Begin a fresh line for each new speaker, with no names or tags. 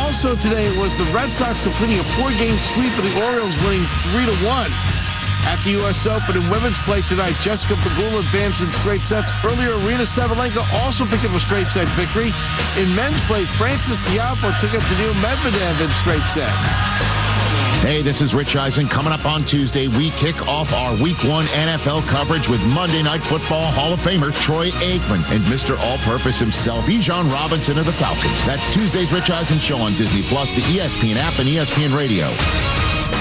Also today was the Red Sox completing a 4-game sweep of the Orioles, winning 3-1. At the U.S. Open in women's play tonight, Jessica Pegula advanced in straight sets. Earlier, Arina Sabalenka also picked up a straight set victory. In men's play, Francis Tiafoe took it to Daniil Medvedev in straight sets.
Hey, this is Rich Eisen. Coming up on Tuesday, we kick off our Week 1 NFL coverage with Monday Night Football Hall of Famer Troy Aikman and Mr. All-Purpose himself, Bijan Robinson of the Falcons. That's Tuesday's Rich Eisen Show on Disney+, the ESPN app, and ESPN Radio.